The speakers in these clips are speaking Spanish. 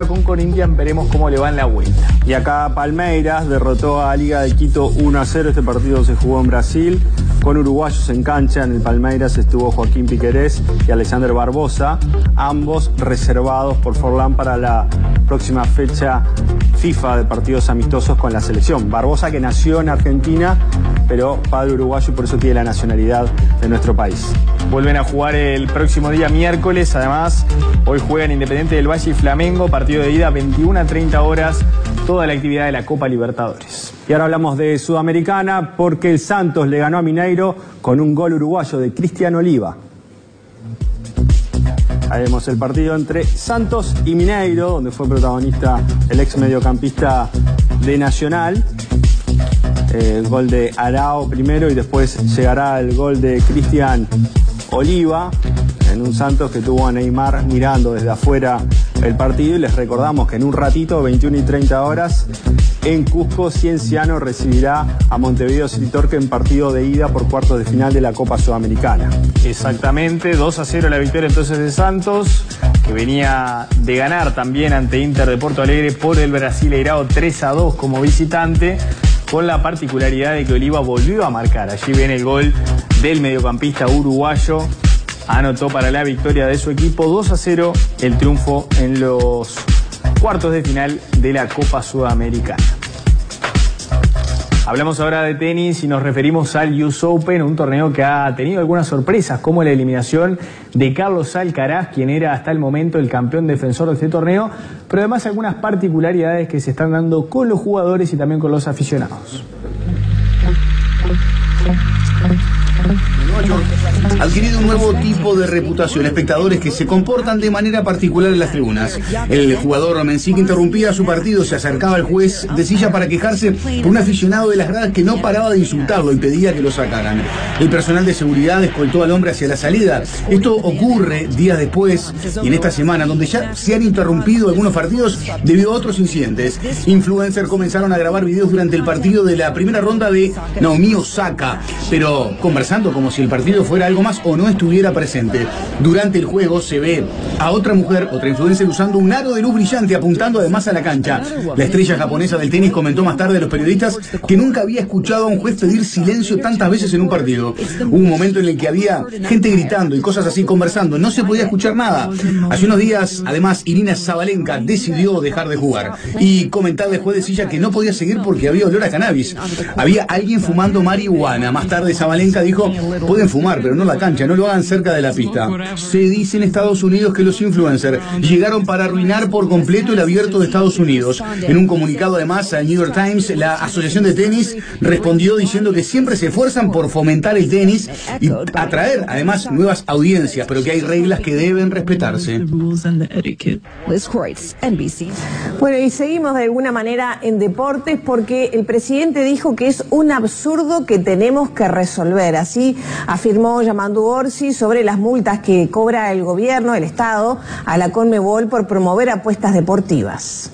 con Corinthians, veremos cómo le va en la vuelta. Y acá Palmeiras derrotó a Liga de Quito 1-0. Este partido se jugó en Brasil, con uruguayos en cancha. En el Palmeiras estuvo Joaquín Piquerés y Alexander Barbosa, ambos reservados por Forlán para la próxima fecha FIFA de partidos amistosos con la selección. Barbosa, que nació en Argentina, pero padre uruguayo y por eso tiene la nacionalidad de nuestro país. Vuelven a jugar el próximo día miércoles. Además, hoy juegan Independiente del Valle y Flamengo, partido de ida 21 a 30 horas, toda la actividad de la Copa Libertadores. Y ahora hablamos de Sudamericana, porque el Santos le ganó a Mineiro con un gol uruguayo de Cristian Oliva. Ahí vemos el partido entre Santos y Mineiro, donde fue protagonista el ex mediocampista de Nacional. El gol de Arao primero y después llegará el gol de Cristian Oliva, en un Santos que tuvo a Neymar mirando desde afuera el partido. Y les recordamos que en un ratito, 21 y 30 horas, en Cusco, Cienciano recibirá a Montevideo City Torque en partido de ida por cuartos de final de la Copa Sudamericana. Exactamente, 2-0 la victoria entonces de Santos, que venía de ganar también ante Inter de Porto Alegre por el Brasileirao 3-2 como visitante, con la particularidad de que Oliva volvió a marcar. Allí viene el gol del mediocampista uruguayo. Anotó para la victoria de su equipo 2-0 el triunfo en los cuartos de final de la Copa Sudamericana. Hablamos ahora de tenis y nos referimos al US Open, un torneo que ha tenido algunas sorpresas, como la eliminación de Carlos Alcaraz, quien era hasta el momento el campeón defensor de este torneo, pero además algunas particularidades que se están dando con los jugadores y también con los aficionados. Ha adquirido un nuevo tipo de reputación, espectadores que se comportan de manera particular en las tribunas. El jugador Mensik interrumpía su partido, se acercaba al juez de silla para quejarse por un aficionado de las gradas que no paraba de insultarlo y pedía que lo sacaran. El personal de seguridad escoltó al hombre hacia la salida. Esto ocurre días después y en esta semana, donde ya se han interrumpido algunos partidos debido a otros incidentes. Influencers comenzaron a grabar videos durante el partido de la primera ronda de Naomi Osaka, pero conversando como si el partido fuera algo más o no estuviera presente. Durante el juego se ve a otra mujer, otra influencer, usando un aro de luz brillante apuntando además a la cancha. La estrella japonesa del tenis comentó más tarde a los periodistas que nunca había escuchado a un juez pedir silencio tantas veces en un partido. Hubo un momento en el que había gente gritando y cosas así conversando, no se podía escuchar nada. Hace unos días, además, Irina Zabalenka decidió dejar de jugar y comentarle al juez de silla que no podía seguir porque había olor a cannabis. Había alguien fumando marihuana. Más tarde Zabalenka dijo: pueden fumar, pero no la cancha, no lo hagan cerca de la pista. Se dice en Estados Unidos que los influencers llegaron para arruinar por completo el abierto de Estados Unidos. En un comunicado además al New York Times, la Asociación de Tenis respondió diciendo que siempre se esfuerzan por fomentar el tenis y atraer además nuevas audiencias, pero que hay reglas que deben respetarse. Bueno, y seguimos de alguna manera en deportes porque el presidente dijo que es un absurdo que tenemos que resolver. Así afirmó Yamandu Orsi sobre las multas que cobra el gobierno, el Estado, a la Conmebol por promover apuestas deportivas.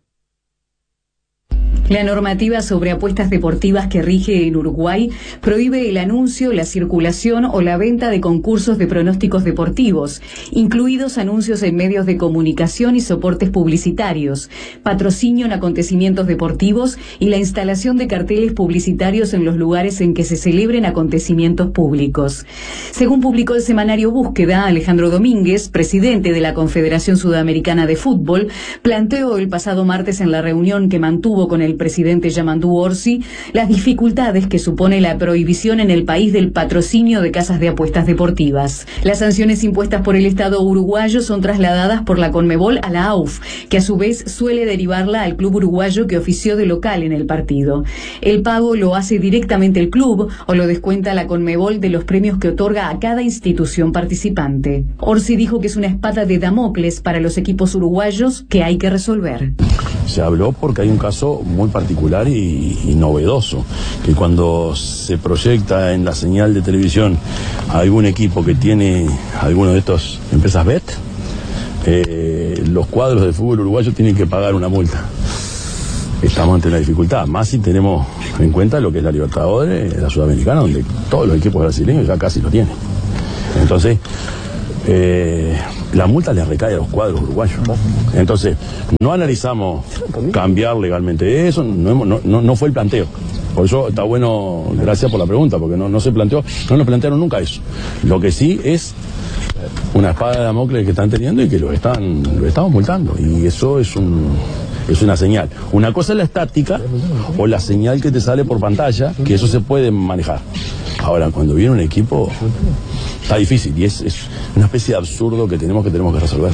La normativa sobre apuestas deportivas que rige en Uruguay prohíbe el anuncio, la circulación o la venta de concursos de pronósticos deportivos, incluidos anuncios en medios de comunicación y soportes publicitarios, patrocinio en acontecimientos deportivos y la instalación de carteles publicitarios en los lugares en que se celebren acontecimientos públicos. Según publicó el semanario Búsqueda, Alejandro Domínguez, presidente de la Confederación Sudamericana de Fútbol, planteó el pasado martes en la reunión que mantuvo con el presidente Yamandu Orsi las dificultades que supone la prohibición en el país del patrocinio de casas de apuestas deportivas. Las sanciones impuestas por el Estado uruguayo son trasladadas por la Conmebol a la AUF, que a su vez suele derivarla al club uruguayo que ofició de local en el partido. El pago lo hace directamente el club o lo descuenta la Conmebol de los premios que otorga a cada institución participante. Orsi dijo que es una espada de Damocles para los equipos uruguayos que hay que resolver. Se habló porque hay un caso muy particular y novedoso, que cuando se proyecta en la señal de televisión a algún equipo que tiene alguno de estas empresas BET, los cuadros de fútbol uruguayo tienen que pagar una multa. Estamos ante una dificultad, más si tenemos en cuenta lo que es la Libertadores, la Sudamericana, donde todos los equipos brasileños ya casi lo tienen. Entonces, la multa le recae a los cuadros uruguayos. Entonces, no analizamos cambiar legalmente eso, no fue el planteo. Por eso está bueno, gracias por la pregunta, porque no se planteó, no nos plantearon nunca eso. Lo que sí es una espada de Damocles que están teniendo y que lo estamos multando. Y eso es una señal. Una cosa es la estática o la señal que te sale por pantalla, que eso se puede manejar. Ahora, cuando viene un equipo, está difícil y es una especie de absurdo que tenemos que resolver.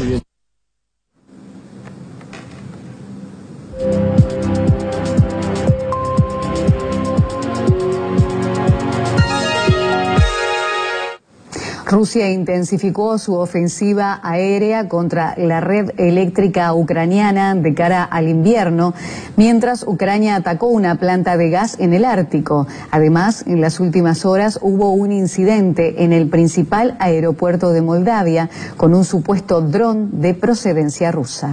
Rusia intensificó su ofensiva aérea contra la red eléctrica ucraniana de cara al invierno, mientras Ucrania atacó una planta de gas en el Ártico. Además, en las últimas horas hubo un incidente en el principal aeropuerto de Moldavia con un supuesto dron de procedencia rusa.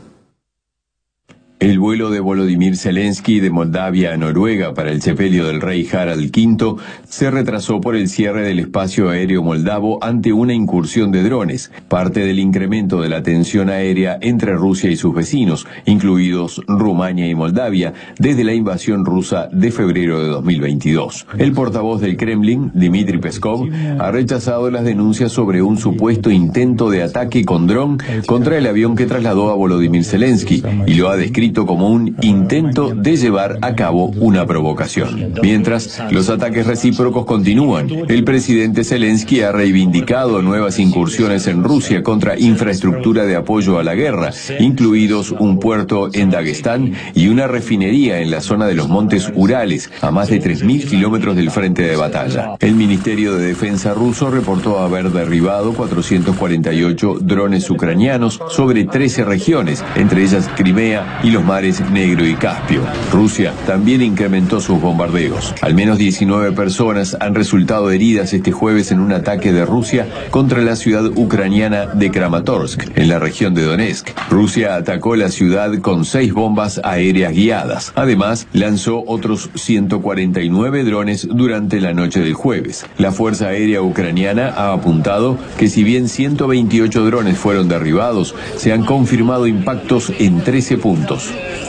El vuelo de Volodymyr Zelensky de Moldavia a Noruega para el sepelio del rey Harald V se retrasó por el cierre del espacio aéreo moldavo ante una incursión de drones, parte del incremento de la tensión aérea entre Rusia y sus vecinos, incluidos Rumania y Moldavia, desde la invasión rusa de febrero de 2022. El portavoz del Kremlin, Dmitry Peskov, ha rechazado las denuncias sobre un supuesto intento de ataque con dron contra el avión que trasladó a Volodymyr Zelensky y lo ha descrito como un intento de llevar a cabo una provocación. Mientras, los ataques recíprocos continúan. El presidente Zelensky ha reivindicado nuevas incursiones en Rusia contra infraestructura de apoyo a la guerra, incluidos un puerto en Dagestán y una refinería en la zona de los Montes Urales, a más de 3.000 kilómetros del frente de batalla. El Ministerio de Defensa ruso reportó haber derribado 448 drones ucranianos sobre 13 regiones, entre ellas Crimea y los mares Negro y Caspio. Rusia también incrementó sus bombardeos. Al menos 19 personas han resultado heridas este jueves en un ataque de Rusia contra la ciudad ucraniana de Kramatorsk, en la región de Donetsk. Rusia atacó la ciudad con 6 bombas aéreas guiadas. Además, lanzó otros 149 drones durante la noche del jueves. La Fuerza Aérea Ucraniana ha apuntado que si bien 128 drones fueron derribados, se han confirmado impactos en 13 puntos.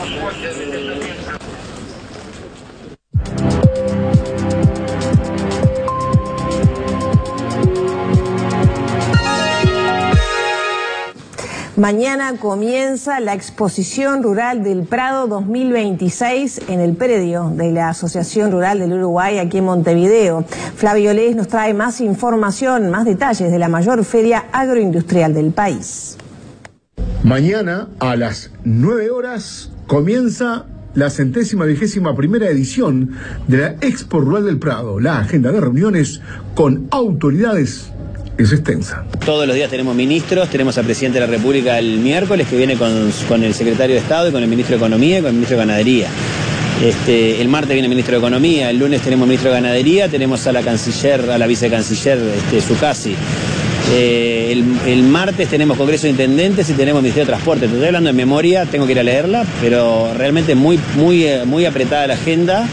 Mañana comienza la exposición rural del Prado 2026 en el predio de la Asociación Rural del Uruguay aquí en Montevideo. Flavio Les nos trae más información, más detalles de la mayor feria agroindustrial del país. Mañana a las 9 horas comienza la 121ª edición de la Expo Rural del Prado. La agenda de reuniones con autoridades es extensa. Todos los días tenemos ministros, tenemos al presidente de la República el miércoles que viene con el secretario de Estado y con el ministro de Economía y con el ministro de Ganadería. El martes viene el ministro de Economía, el lunes tenemos ministro de Ganadería, tenemos a la canciller, a la vicecanciller Zuccasi. El martes tenemos Congreso de Intendentes y tenemos Ministerio de Transporte. Te estoy hablando en memoria, tengo que ir a leerla, pero realmente muy apretada la agenda.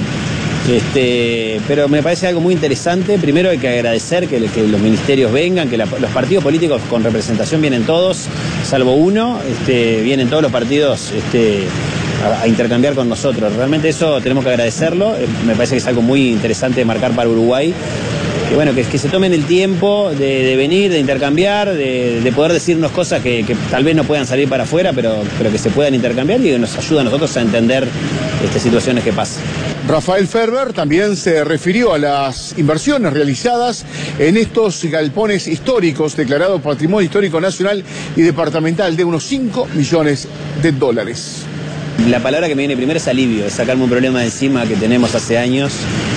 Pero me parece algo muy interesante. Primero hay que agradecer que los ministerios vengan, que los partidos políticos con representación vienen todos, salvo uno, vienen todos los partidos a intercambiar con nosotros. Realmente eso tenemos que agradecerlo. Me parece que es algo muy interesante de marcar para Uruguay. Que bueno, que se tomen el tiempo de venir, de intercambiar, de poder decirnos cosas que tal vez no puedan salir para afuera, pero que se puedan intercambiar y que nos ayuda a nosotros a entender situaciones que pasan. Rafael Ferber también se refirió a las inversiones realizadas en estos galpones históricos declarados Patrimonio Histórico Nacional y Departamental de unos 5 millones de dólares. La palabra que me viene primero es alivio, es sacarme un problema de encima que tenemos hace años.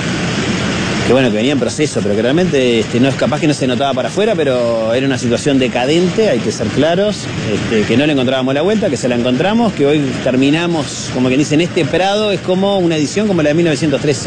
Que venía en proceso, pero que realmente no es capaz que no se notaba para afuera, pero era una situación decadente, hay que ser claros, que no le encontrábamos la vuelta, que se la encontramos, que hoy terminamos, como quien dice, en este Prado es como una edición como la de 1913.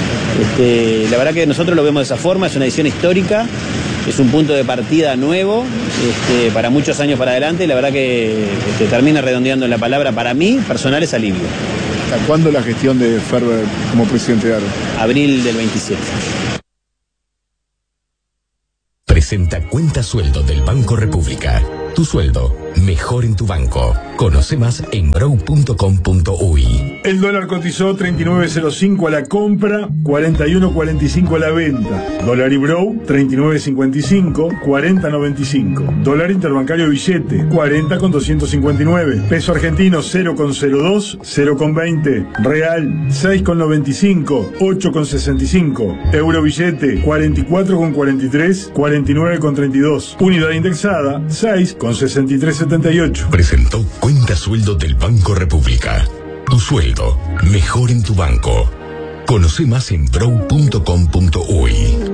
La verdad que nosotros lo vemos de esa forma, es una edición histórica, es un punto de partida nuevo, para muchos años para adelante, y la verdad que termina redondeando en la palabra, para mí, personal es alivio. ¿Hasta cuándo la gestión de Ferber como presidente de ARO? Abril del 27. Presenta Cuenta Sueldo del Banco República. Tu sueldo, mejor en tu banco. Conoce más en brow.com.uy. El dólar cotizó 39.05 a la compra, 41.45 a la venta. Dólar Ibrow, 39.55, 40.95. Dólar interbancario billete, 40.259. Peso argentino, 0.02, 0.20. Real, 6.95, 8.65. Euro billete, 44.43, 49.32. Unidad indexada, 6.6378. Presentó Cuenta Sueldo del Banco República. Tu sueldo, mejor en tu banco. Conoce más en brow.com.uy.